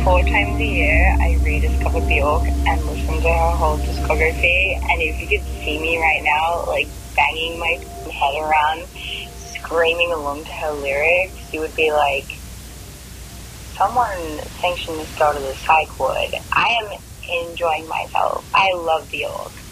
4 times a year, I rediscover Bjork and listen to her whole discography. And if you could see me right now, like banging my head around, screaming along to her lyrics, you would be like, someone sanction this girl to the psych ward. I am enjoying myself. I love Bjork.